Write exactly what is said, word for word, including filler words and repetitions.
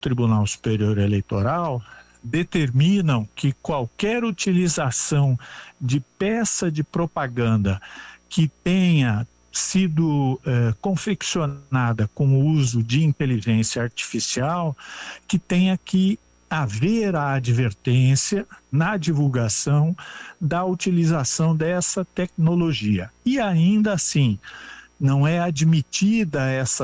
Tribunal Superior Eleitoral determinam que qualquer utilização de peça de propaganda que tenha sido eh, confeccionada com o uso de inteligência artificial, que tenha que haver a advertência na divulgação da utilização dessa tecnologia. E ainda assim, não é admitida essa